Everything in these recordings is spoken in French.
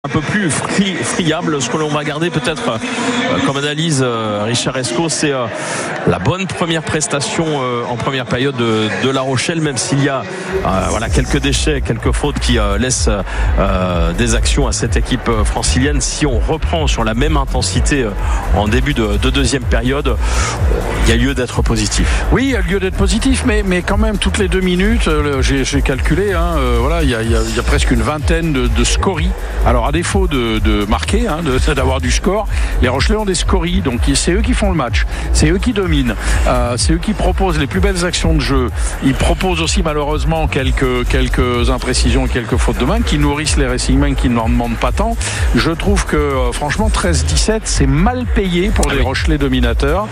Un peu plus friable. Ce que l'on va garder peut-être comme analyse, Richard Escaut, c'est la bonne première prestation en première période de La Rochelle, même s'il y a quelques déchets, quelques fautes qui laissent des actions à cette équipe francilienne. Si on reprend sur la même intensité en début de deuxième période, il y a lieu d'être positif. Oui, il y a lieu d'être positif, mais quand même toutes les 2 minutes, j'ai calculé, il y a presque une vingtaine de scories. Alors à défaut de marquer, d'avoir du score, les Rochelais ont des scories, donc c'est eux qui font le match, c'est eux qui dominent, c'est eux qui proposent les plus belles actions de jeu. Ils proposent aussi malheureusement quelques imprécisions et quelques fautes de main qui nourrissent les Racingmen qui n'en demandent pas tant. Je trouve que franchement 13-17 c'est mal payé pour les Rochelais dominateurs.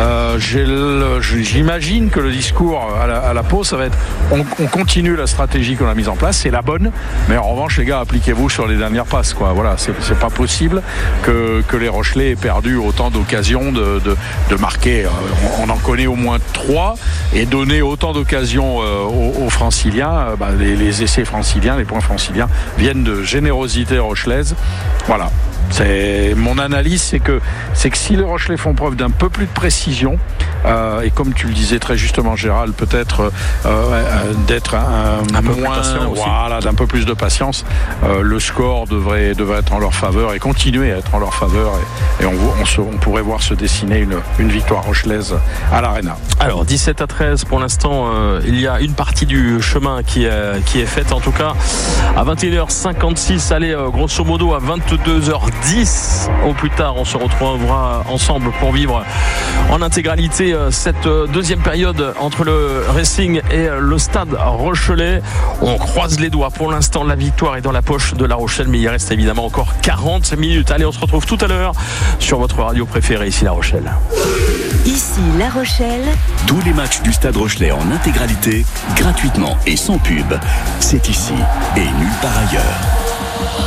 J'imagine que le discours à la pause, ça va être on continue la stratégie qu'on a mise en place, c'est la bonne, mais en revanche les gars, appliquez-vous sur les dernières passes, quoi. Voilà, c'est pas possible que les Rochelais aient perdu autant d'occasions de marquer. On en connaît au moins 3 et donner autant d'occasions aux Franciliens. Les essais franciliens, les points franciliens viennent de générosité rochelaise. Voilà. Mon analyse, c'est que si les Rochelais font preuve d'un peu plus de précision, et comme tu le disais très justement Gérald, peut-être d'être un peu moins patient, d'un peu plus de patience, le score devrait être en leur faveur et continuer à être en leur faveur, et on pourrait voir se dessiner une victoire rochelaise à l'Arena. Alors 17-13 pour l'instant, il y a une partie du chemin qui est faite, en tout cas à 21h56, allez, grosso modo à 22h10 au plus tard, on se retrouvera ensemble pour vivre en intégralité cette deuxième période entre le Racing et le Stade Rochelais. On croise les doigts, pour l'instant la victoire est dans la poche de La Rochelle, mais il reste évidemment encore 40 minutes. Allez, on se retrouve tout à l'heure sur votre radio préférée, ici La Rochelle. Ici La Rochelle. Tous les matchs du Stade Rochelais en intégralité, gratuitement et sans pub. C'est ici et nulle part ailleurs.